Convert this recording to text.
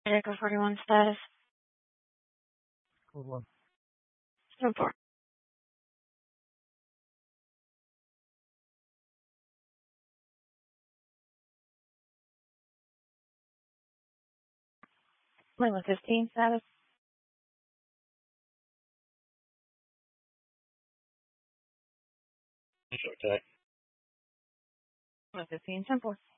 Echo 41 status. Hold on. 7-4. Lima 15 status. Okay. Lima 15, 10-4.